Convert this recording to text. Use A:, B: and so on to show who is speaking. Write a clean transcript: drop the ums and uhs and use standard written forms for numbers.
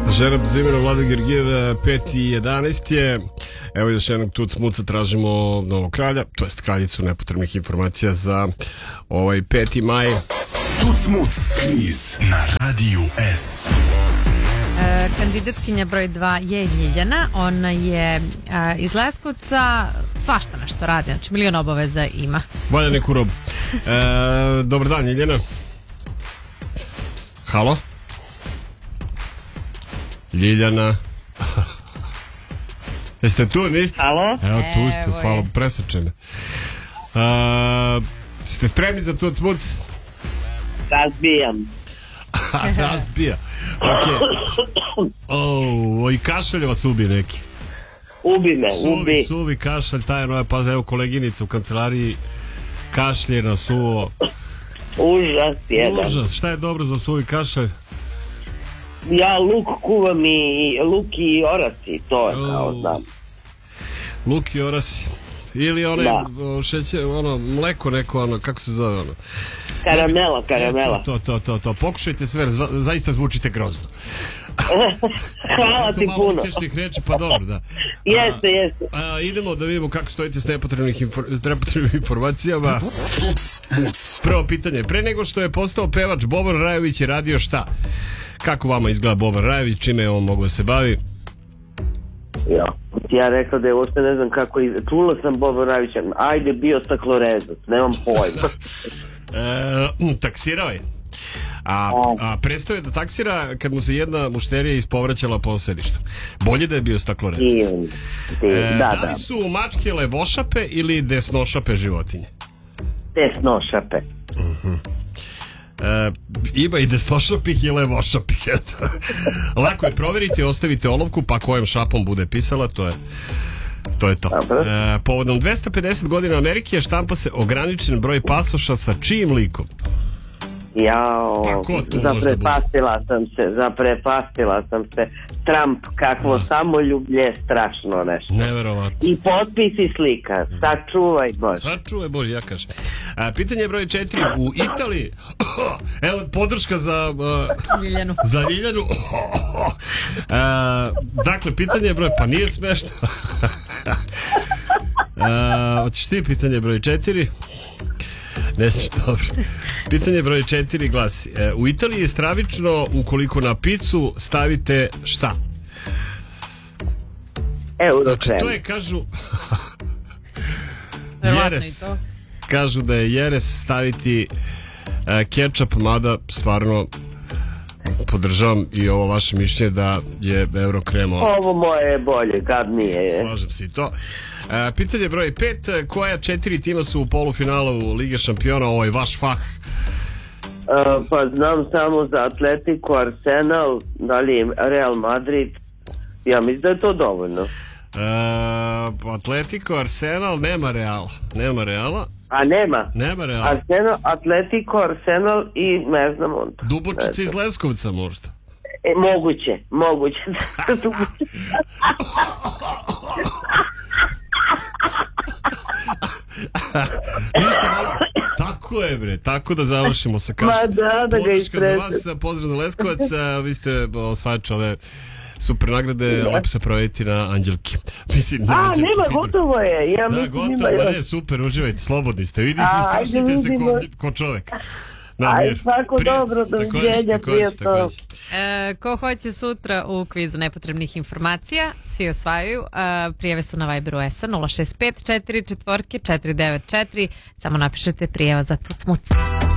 A: Žerab Zimena, Vlada Gergijev, 5:11 je. Evo još jednog tuc-muca, tražimo novog kralja, to jest kraljicu nepotrebnih informacija za ovaj 5. maj.
B: Tuc-muc, kviz na Radiju S.
C: Kandidatkinja broj 2 je Ljiljana. Ona je iz Leskovca, svašta nešto radi, znači milion obaveza ima.
A: Valja neku robu. Dobar dan, Ljiljana. Halo? Ljiljana. Jeste tu, niste?
D: Halo?
A: Evo tu ste, hvala, presečene. Ste spremni za tuc-muc?
D: Razbijam.
A: Razbija. Ok. I kašalj vas ubi neki.
D: Ubi me, ubi.
A: Suvi kašalj, tajno je, pa evo koleginica u kancelariji kašlje na suvo.
D: Užas jedan.
A: Užas, šta je dobro za suvi kašalj?
D: Ja luk kuvam i luk i orasi, to je kao znam.
A: Luk i orasi. Ili onaj šećer, ono, mleko neko, ono, kako se zove ono?
D: Karamela.
A: To. Pokušajte sve, zaista zvučite grozno.
D: Hvala ti puno.
A: Malo utješnih reči, pa dobro, da.
D: Jeste.
A: Idemo da vidimo kako stojite s nepotrebnim informacijama. Prvo pitanje, pre nego što je postao pevač, Boban Rajović je radio šta? Kako vama izgleda Boban Rajović, čime je on mogo da se bavi?
D: Ja rekao da je uopšte ne znam kako čula sam Boban Rajovića, ajde bio staklorezac, nemam pojma.
A: Taksirao je. A prestao je da taksira kad mu se jedna mušterija ispovraćala po sedištu. Bolje da je bio staklorezac. Da li su mačke levošape ili desnošape životinje?
D: Desnošape.
A: Ima i desnošapih i levošapih. Lako je proveriti, ostavite olovku pa kojem šapom bude pisala, to je to. Povodom 250 godina Amerike štampa se ograničen broj pasoša sa čijim likom?
D: Zaprepastila sam se. Trump, kakvo samoljublje, strašno nešto.
A: Neverovatno.
D: I potpis i slika. Sačuvaj Bože.
A: Sačuvaj Bože, ja kažem. Pitanje broj 4. U Italiji, evo podrška za
C: Ljiljanu.
A: Za Ljiljanu. Dakle, pitanje broj, pa nije smešno. Hoćeš ti pitanje broj 4? Neće, dobro. Pitanje broj 4 glasi: u Italiji je stravično ukoliko na picu stavite šta? Znači, to je, kažu, jeres. Kažu da je jeres staviti kečap, mada stvarno podržavam i ovo vaše mišljenje da je Eurokrem
D: ovo moje je bolje, gadnije.
A: Slažem se i to. Pitanje broj 5. Koja 4 tima su u polufinalu Lige šampiona? Ovo je vaš fah.
D: Pa znam samo za Atletico, Arsenal, da li Real Madrid. Ja mislim da je to dovoljno.
A: Atletico, Arsenal, nema Reala.
D: A nema?
A: Nema Reala.
D: Atletico, Arsenal i ne znam on.
A: Dubočica iz Leskovca možda.
D: Moguće.
A: Ništa malo. Tako je, bre, tako da završimo sa kažem.
D: Da ga
A: podrška za vas, pozdrav za Leskovac, vi ste osvajač ove super nagrade, lepo se provjeti na Anđelki. Mislim,
D: nema, gotovo je.
A: Gotovo, ne, super, uživajte, slobodni ste, vidi se, iskašljite se ko čovek.
C: Ajde,
D: svako dobro, doviđenja, prijatno.
C: Ko hoće sutra u kvizu nepotrebnih informacija, svi osvajaju. Prijave su na Viberu S 065 44 494. Samo napišete prijava za tuc-muc.